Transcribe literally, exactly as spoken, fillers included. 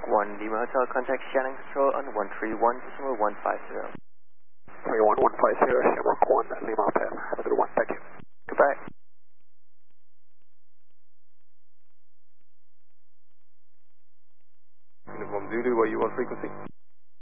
one, Lima Hotel, contact Shannon Control on one three one, decimal one five zero. three one one five zero, Shamrock one, Lima Hotel. Have a good one, thank you. Goodbye. Uniform Zulu, are you on frequency?